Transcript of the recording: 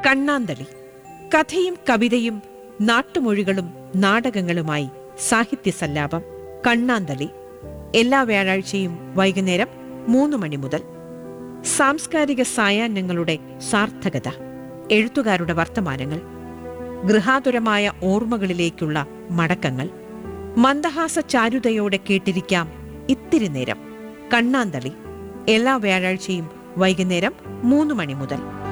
കണ്ണാന്തളി. കഥയും കവിതയും നാട്ടുമൊഴികളും നാടകങ്ങളുമായി സാഹിത്യസല്ലാപം കണ്ണാന്തളി. എല്ലാ വ്യാഴാഴ്ചയും വൈകുന്നേരം 3 മണി മുതൽ. സാംസ്കാരിക സായാഹ്നങ്ങളുടെ സാർത്ഥകത, എഴുത്തുകാരുടെ വർത്തമാനങ്ങൾ, ഗൃഹാതുരമായ ഓർമ്മകളിലേക്കുള്ള മടക്കങ്ങൾ. മന്ദഹാസ ചാരുതയോടെ കേട്ടിരിക്കാം ഇത്തിരി നേരം. കണ്ണാന്തളി എല്ലാ വ്യാഴാഴ്ചയും വൈകുന്നേരം 3 മണി മുതൽ.